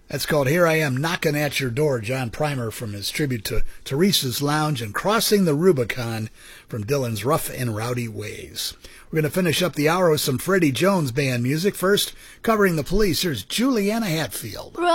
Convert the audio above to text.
That's called Here I Am Knocking at Your Door, John Primer from his tribute to Teresa's Lounge, and Crossing the Rubicon from Dylan's Rough and Rowdy Ways. We're going to finish up the hour with some Freddie Jones Band music. First, covering the Police, here's Juliana Hatfield.